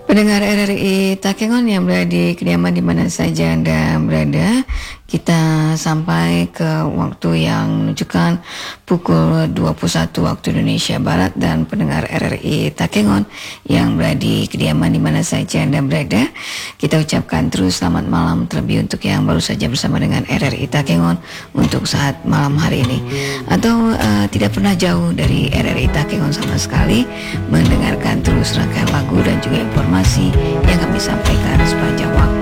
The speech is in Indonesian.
Pendengar RRI Takengon yang berada di kediaman di mana saja Anda berada, kita sampai ke waktu yang menunjukkan pukul 21 waktu Indonesia Barat, dan pendengar RRI Takengon yang berada di kediaman di mana saja Anda berada, kita ucapkan terus selamat malam, terlebih untuk yang baru saja bersama dengan RRI Takengon untuk saat malam hari ini, atau tidak pernah jauh dari RRI Takengon sama sekali, mendengarkan terus rangkaian lagu dan juga informasi yang kami sampaikan sepanjang waktu.